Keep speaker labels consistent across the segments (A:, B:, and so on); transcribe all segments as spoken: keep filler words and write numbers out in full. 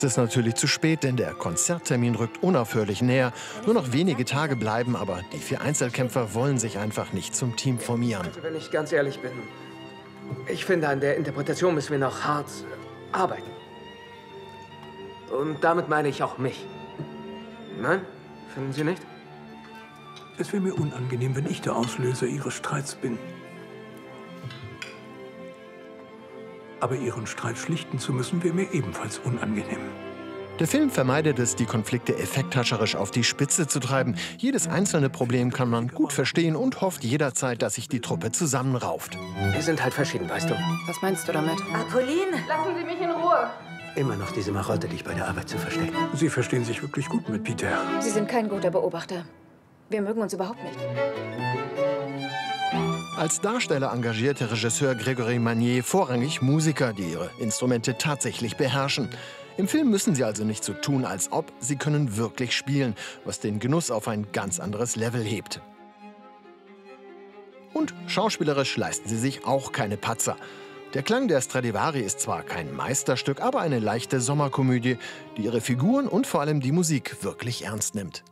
A: Es ist natürlich zu spät, denn der Konzerttermin rückt unaufhörlich näher. Nur noch wenige Tage bleiben, aber die vier Einzelkämpfer wollen sich einfach nicht zum Team formieren.
B: Also, wenn ich ganz ehrlich bin, ich finde, an der Interpretation müssen wir noch hart arbeiten. Und damit meine ich auch mich. Nein? Finden Sie nicht?
C: Es wäre mir unangenehm, wenn ich der Auslöser Ihres Streits bin. Aber Ihren Streit schlichten zu müssen, wäre mir ebenfalls unangenehm.
A: Der Film vermeidet es, die Konflikte effekthascherisch auf die Spitze zu treiben. Jedes einzelne Problem kann man gut verstehen und hofft jederzeit, dass sich die Truppe zusammenrauft.
B: Wir sind halt verschieden, weißt du?
D: Was meinst du damit?
E: Apolline!
F: Lassen Sie mich in Ruhe!
B: Immer noch diese Marotte, dich bei der Arbeit zu verstecken.
C: Sie verstehen sich wirklich gut mit Peter.
D: Sie sind kein guter Beobachter. Wir mögen uns überhaupt nicht.
A: Als Darsteller engagierte Regisseur Gregory Manier vorrangig Musiker, die ihre Instrumente tatsächlich beherrschen. Im Film müssen sie also nicht so tun, als ob, sie können wirklich spielen, was den Genuss auf ein ganz anderes Level hebt. Und schauspielerisch leisten sie sich auch keine Patzer. Der Klang der Stradivari ist zwar kein Meisterstück, aber eine leichte Sommerkomödie, die ihre Figuren und vor allem die Musik wirklich ernst nimmt.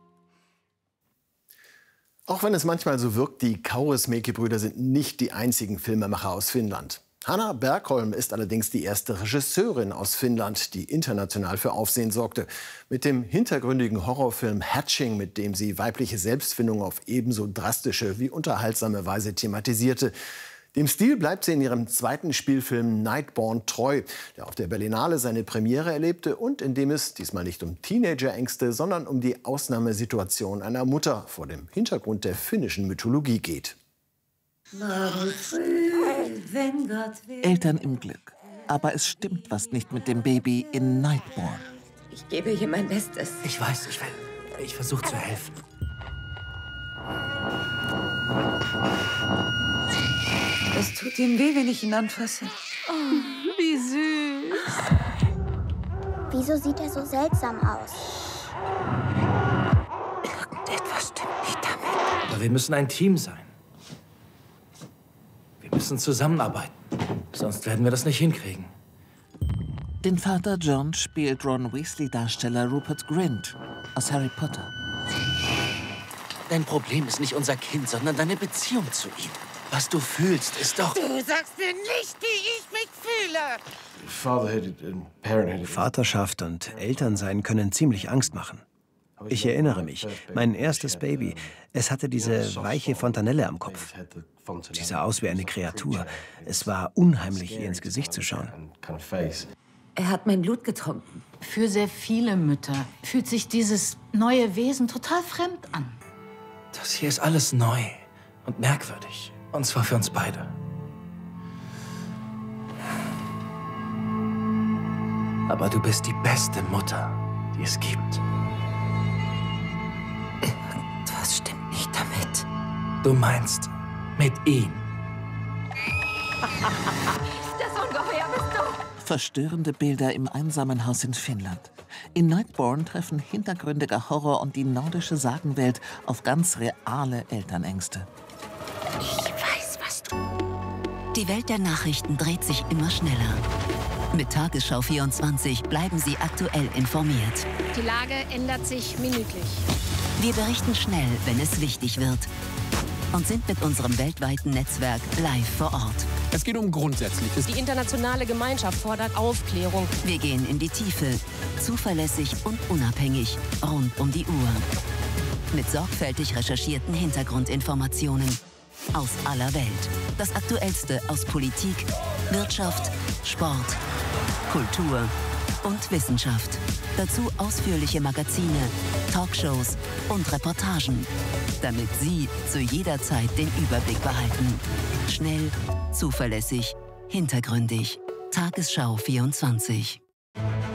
A: Auch wenn es manchmal so wirkt, die Kaurismäki-Brüder sind nicht die einzigen Filmemacher aus Finnland. Hanna Bergholm ist allerdings die erste Regisseurin aus Finnland, die international für Aufsehen sorgte. Mit dem hintergründigen Horrorfilm Hatching, mit dem sie weibliche Selbstfindung auf ebenso drastische wie unterhaltsame Weise thematisierte. Dem Stil bleibt sie in ihrem zweiten Spielfilm Nightborn treu, der auf der Berlinale seine Premiere erlebte und in dem es diesmal nicht um Teenagerängste, sondern um die Ausnahmesituation einer Mutter vor dem Hintergrund der finnischen Mythologie geht.
G: Eltern im Glück. Aber es stimmt was nicht mit dem Baby in Nightborn.
E: Ich gebe hier mein Bestes.
B: Ich weiß, ich will. Ich versuche zu helfen.
E: Es tut ihm weh, wenn ich ihn anfasse.
F: Oh, wie süß.
H: Wieso sieht er so seltsam aus?
E: Irgendetwas stimmt nicht damit.
B: Aber wir müssen ein Team sein. Wir müssen zusammenarbeiten. Sonst werden wir das nicht hinkriegen.
G: Den Vater John spielt Ron Weasley-Darsteller Rupert Grint aus Harry Potter.
I: Dein Problem ist nicht unser Kind, sondern deine Beziehung zu ihm. Was du fühlst, ist doch...
E: Du sagst mir nicht, wie ich mich fühle.
J: Vaterschaft und Elternsein können ziemlich Angst machen. Ich erinnere mich, mein erstes Baby, es hatte diese weiche Fontanelle am Kopf. Sie sah aus wie eine Kreatur. Es war unheimlich, ihr ins Gesicht zu schauen.
E: Er hat mein Blut getrunken.
F: Für sehr viele Mütter fühlt sich dieses neue Wesen total fremd an.
B: Das hier ist alles neu und merkwürdig. Und zwar für uns beide. Aber du bist die beste Mutter, die es gibt.
E: Irgendwas stimmt nicht damit.
B: Du meinst mit ihm.
F: Das Ungeheuer bist du!
G: Verstörende Bilder im einsamen Haus in Finnland. In Nightborn treffen hintergründiger Horror und die nordische Sagenwelt auf ganz reale Elternängste.
E: Ich weiß, was du...
K: Die Welt der Nachrichten dreht sich immer schneller. Mit Tagesschau vierundzwanzig bleiben Sie aktuell informiert.
F: Die Lage ändert sich minütlich.
K: Wir berichten schnell, wenn es wichtig wird. Und sind mit unserem weltweiten Netzwerk live vor Ort.
L: Es geht um Grundsätzliches.
F: Die internationale Gemeinschaft fordert Aufklärung.
K: Wir gehen in die Tiefe, zuverlässig und unabhängig, rund um die Uhr. Mit sorgfältig recherchierten Hintergrundinformationen aus aller Welt. Das Aktuellste aus Politik, Wirtschaft, Sport, Kultur und Wissenschaft. Dazu ausführliche Magazine, Talkshows und Reportagen, damit Sie zu jeder Zeit den Überblick behalten. Schnell, zuverlässig, hintergründig. Tagesschau vierundzwanzig.